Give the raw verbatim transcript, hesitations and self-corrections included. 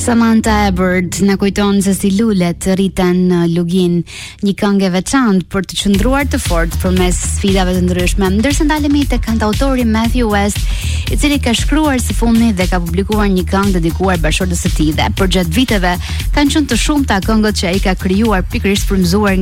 Samantha Ebert na kujton se si lulet rriten në lugin, një këngë e veçantë për të qëndruar të fortë përmes sfidave të ndryshme. Ndërsa ndalemi tek kantautori Matthew West, i cili ka shkruar së fundmi dhe ka publikuar një këngë dedikuar bashkëshortes së tij dhe përgjatë viteve kanë qenë të shumta këngët që ai ka krijuar pikërisht frymzuar nga